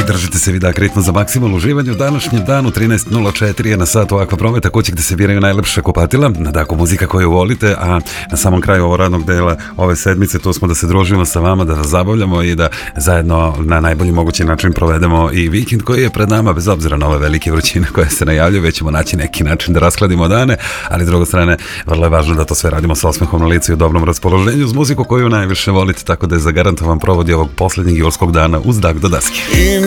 Držite se vidak ritma za maksimalno uživanje u današnjem danu. 13.04 je na satu Aqua Prometa, kući gde se biraju najlepša kupatila, dakle muzika koju volite, a na samom kraju ovog radnog dela ove sedmice tu smo da se družimo sa vama, da vas zabavljamo i da zajedno na najbolji mogući način provedemo i vikend koji je pred nama, bez obzira na ove velike vrućine koje se najavljuju. Već ćemo naći neki način da raskladimo dane, ali s druge strane vrlo je važno da to sve radimo sa osmehom na licu i u dobrom raspoloženju, uz muziku koju najviše volite, tako da je zagarantovan provodi ovog poslednjeg julskog dana uz dak do daske.